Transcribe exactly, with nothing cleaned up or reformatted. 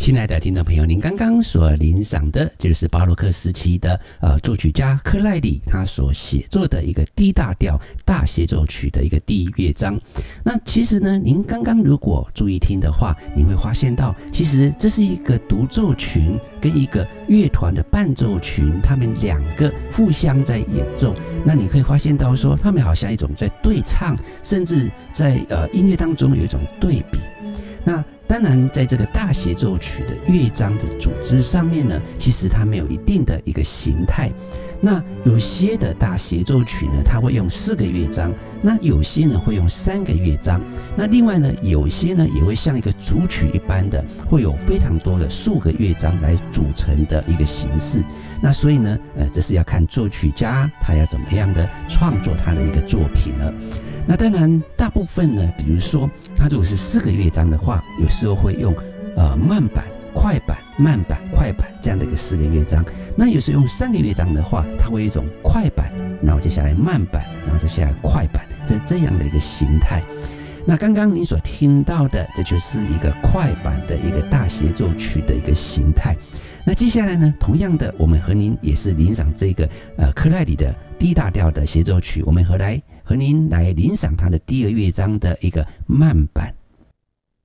亲爱的听众朋友，您刚刚所聆赏的就是巴洛克时期的呃作曲家克赖里他所写作的一个 D 大调大协奏曲的一个第一乐章。那其实呢，您刚刚如果注意听的话，你会发现到，其实这是一个独奏群跟一个乐团的伴奏群，他们两个互相在演奏。那你可以发现到说，他们好像一种在对唱，甚至在呃音乐当中有一种对比。那当然在这个大协奏曲的乐章的组织上面呢，其实它没有一定的一个形态。那有些的大协奏曲呢，它会用四个乐章，那有些呢会用三个乐章，那另外呢有些呢也会像一个组曲一般的，会有非常多的数个乐章来组成的一个形式。那所以呢呃这是要看作曲家他要怎么样的创作他的一个作品了。那当然大部分呢，比如说他如果是四个乐章的话，有时候会用呃慢板、快板、慢板、快板这样的一个四个乐章。那有时候用三个乐章的话，它会有一种快板，然后接下来慢板，然后接下来快板，这是这样的一个形态。那刚刚你所听到的，这就是一个快板的一个大协奏曲的一个形态。那接下来呢，同样的，我们和您也是欣赏这个呃克赖里的 D 大调的协奏曲，我们和来和您来欣赏它的第二乐章的一个慢板。